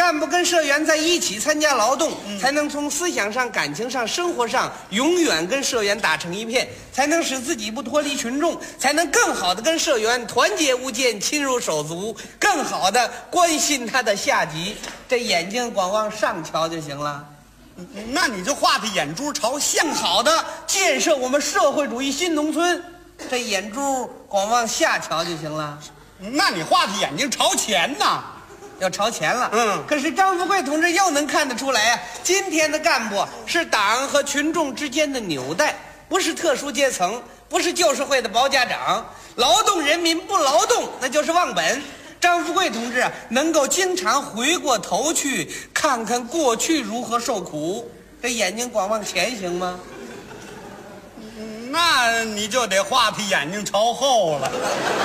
干部跟社员在一起参加劳动，才能从思想上、感情上、生活上永远跟社员打成一片，才能使自己不脱离群众，才能更好的跟社员团结无间、亲如手足，更好的关心他的下级。这眼睛光往上瞧就行了。 那你就画的眼珠朝下， 更好的建设我们社会主义新农村。这眼珠光往下瞧就行了。 那你画的眼睛朝前呐， 要朝前了。可是张富贵同志又能看得出来啊，今天的干部是党和群众之间的纽带，不是特殊阶层，不是旧社会的包家长。劳动人民不劳动，那就是忘本。张富贵同志啊，能够经常回过头去看看过去如何受苦，这眼睛光往前行吗？ 那你就得画的眼睛朝后了。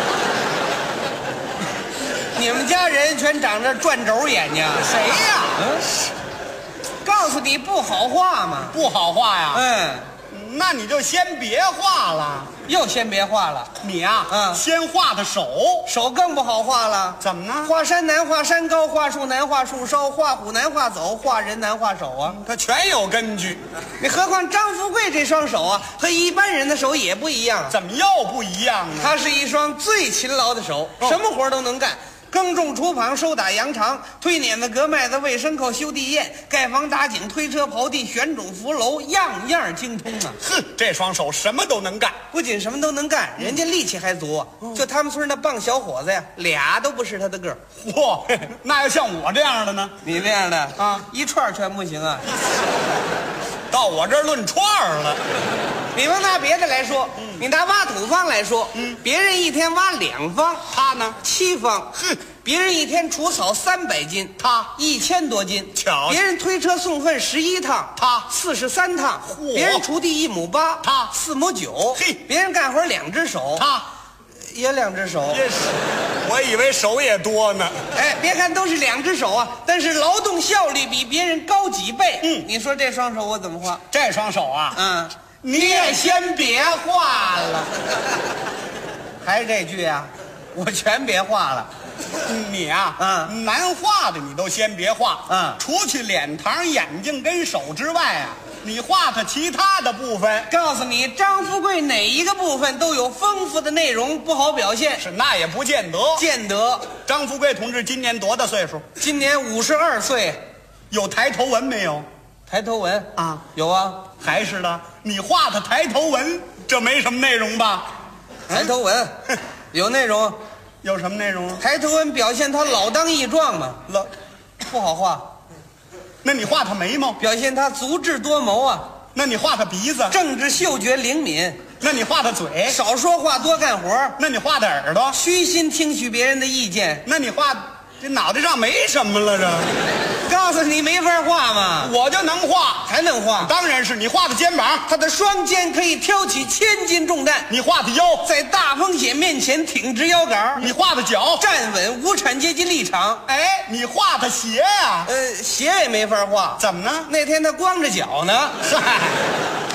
你们家人全长着转轴眼睛， 谁呀？ 告诉你不好画嘛， 不好画呀。那你就先别画了。 又先别画了。 你呀，先画的手， 手更不好画了。 怎么呢？ 画山难画山高，画树难画树梢，画虎难画走，画人难画手啊。 它全有根据。 你何况张富贵这双手啊，和一般人的手也不一样。 怎么又不一样呢？ 他是一双最勤劳的手，什么活都能干。耕种锄旁，收打扬场，推碾子，割麦子，喂牲口，修地堰，盖房打井，推车刨地，选种扶楼，样样精通啊！ 哼，这双手什么都能干。 不仅什么都能干，人家力气还足。就他们村那棒小伙子呀，俩都不是他的个儿。 嚯，那要像我这样的呢？ 你那样的啊，一串全不行啊。 到我这儿论串了。 你们拿别的来说，你拿挖土方来说，别人一天挖2方， 他呢 7方。 哼， 别人一天除草300斤， 他 1000多斤。 巧， 别人推车送粪11趟， 他 43趟。 嚯， 别人锄地1亩8， 他 4亩9。 嘿， 别人干活2只手， 他也2只手。 这是，我以为手也多呢。 哎，别看都是2只手啊，但是劳动效率比别人高几倍。你说这双手我怎么画？ 这双手啊， 你也先别画了。还是这句啊，我全别画了。 你啊，难画的你都先别画。除去脸膛、眼睛跟手之外啊，你画它其他的部分。 告诉你，张富贵哪一个部分都有丰富的内容，不好表现。 是，那也不见得。 见得。 张富贵同志今年多大岁数？ 今年52岁。 有抬头纹没有？ 抬头纹啊， 有啊。 还是的，你画的抬头纹，这没什么内容吧？ 抬头纹有内容。 有什么内容？ 抬头纹表现他老当益壮嘛，不好画。 那你画他眉毛， 表现他足智多谋啊。 那你画他鼻子， 政治嗅觉灵敏。 那你画他嘴， 少说话多干活。 那你画他耳朵， 虚心听取别人的意见。 那你画这脑袋上没什么了，这告诉你没法画嘛。 我就能画， 还能画？ 当然是你画的肩膀， 他的双肩可以挑起1000斤重担。 你画的腰， 在大风险面前挺直腰杆。 你画的脚， 站稳无产阶级立场。 哎，你画的鞋呀， 鞋也没法画。 怎么呢？ 那天他光着脚呢。 嗨。